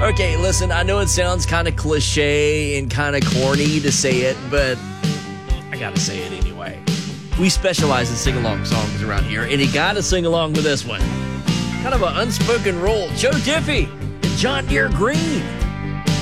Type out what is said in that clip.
Okay, listen, I know it sounds kind of cliche and kind of corny to say it, but I gotta say it anyway. We specialize in sing-along songs around here, and you gotta sing along with this one. Kind of an unspoken rule. Joe Diffie and John Deere Green.